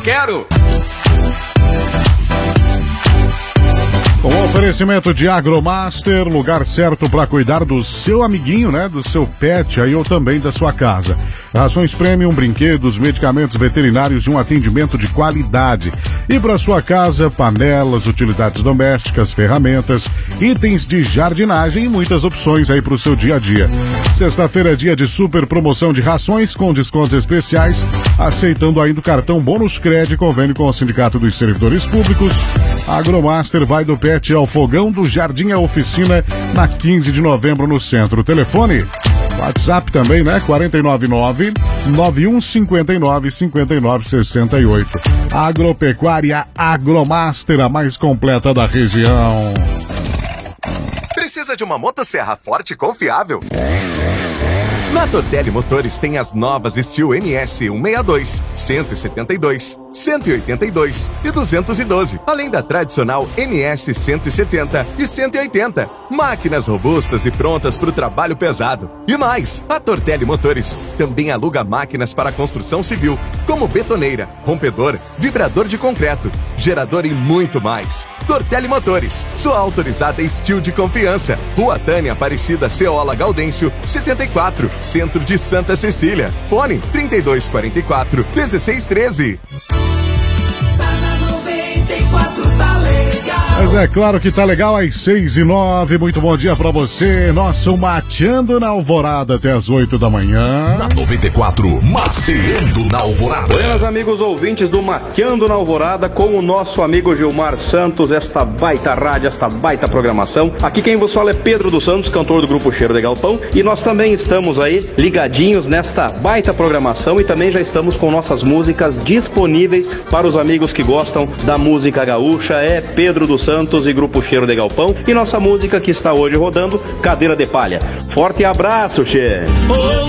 quero. Com o oferecimento de Agromaster, lugar certo para cuidar do seu amiguinho, né? Do seu pet aí ou também da sua casa. Rações premium, brinquedos, medicamentos veterinários e um atendimento de qualidade. E para sua casa, panelas, utilidades domésticas, ferramentas, itens de jardinagem e muitas opções aí para o seu dia a dia. Sexta-feira é dia de super promoção de rações com descontos especiais, aceitando ainda o cartão Bônus Cred, convênio com o Sindicato dos Servidores Públicos. A Agromaster vai do pet ao fogão do Jardim à Oficina, na 15 de novembro no centro. Telefone, WhatsApp também, né? 499-9159-5968. Agropecuária Agromaster, a mais completa da região. Precisa de uma motosserra forte e confiável? Na Tortelli Motores tem as novas Steel NS 162, 172, 182 e 212, além da tradicional NS 170 e 180. Máquinas robustas e prontas para o trabalho pesado. E mais, a Tortelli Motores também aluga máquinas para construção civil, como betoneira, rompedor, vibrador de concreto, gerador e muito mais. Tortelli Motores, sua autorizada Steel de confiança. Rua Tânia Aparecida Ceola Gaudêncio, 74, Centro de Santa Cecília. Fone 3244-1613. Mas é claro que tá legal, às 6h09. Muito bom dia pra você. Nosso Mateando na Alvorada até às 8 da manhã. Na 94, Mateando na Alvorada. Buenas, amigos ouvintes do Mateando na Alvorada, com o nosso amigo Gilmar Santos, esta baita rádio, esta baita programação. Aqui quem vos fala é Pedro dos Santos, cantor do Grupo Cheiro de Galpão. E nós também estamos aí ligadinhos nesta baita programação e também já estamos com nossas músicas disponíveis para os amigos que gostam da música gaúcha. É Pedro dos Santos e Grupo Cheiro de Galpão. E nossa música que está hoje rodando, Cadeira de Palha. Forte abraço, che!